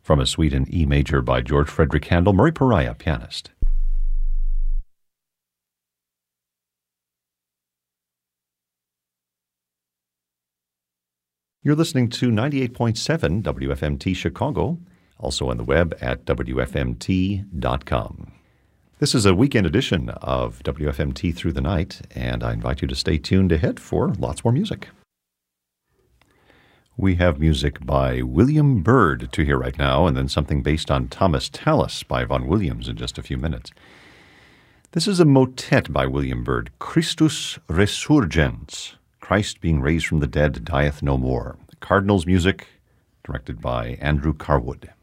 From a suite in E major by George Frederick Handel, Murray Pariah, pianist. You're listening to 98.7 WFMT Chicago, also on the web at WFMT.com. This is a weekend edition of WFMT Through the Night, and I invite you to stay tuned ahead for lots more music. We have music by William Byrd to hear right now, and then something based on Thomas Tallis by Vaughan Williams in just a few minutes. This is a motet by William Byrd, Christus Resurgens, Christ being raised from the dead dieth no more. Cardinals music, directed by Andrew Carwood.